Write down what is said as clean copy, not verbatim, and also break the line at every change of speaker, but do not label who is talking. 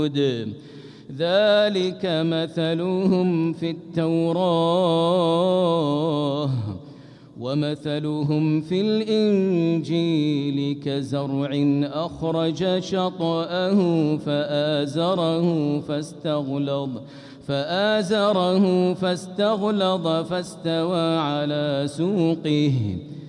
ذلك مثلهم في التوراة ومثلهم في الإنجيل كزرع أخرج شطأه فآزره فاستغلظ فاستوى على سوقه